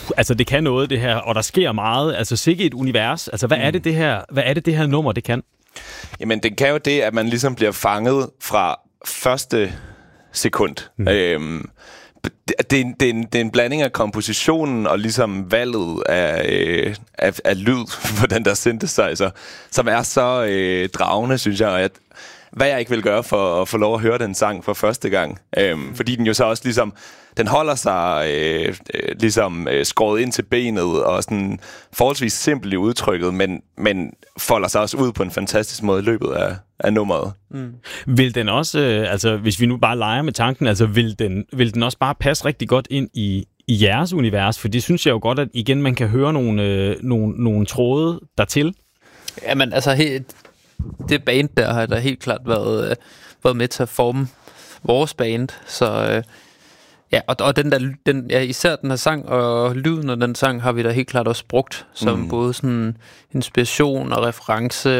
altså det kan noget, det her, og der sker meget. Altså sikke et univers. Altså hvad er det det her nummer, det kan? Jamen, det kan jo det, at man ligesom bliver fanget fra første sekund. Det er en blanding af kompositionen og ligesom valget af lyd på den der synthesizer, som er så dragende, synes jeg, hvad jeg ikke vil gøre for at få lov at høre den sang for første gang. Fordi den jo så også ligesom, den holder sig skåret ind til benet og sådan forholdsvis simpel i udtrykket, men folder sig også ud på en fantastisk måde i løbet af nummeret. Vil den også, altså hvis vi nu bare leger med tanken, altså vil den også bare passe rigtig godt ind i jeres univers? For det synes jeg jo godt, at igen man kan høre nogle tråde dertil. Jamen altså, det band der har der helt klart været med til at forme vores band, så ja, og især den her sang og lyden af den sang har vi da helt klart også brugt som både sådan inspiration og reference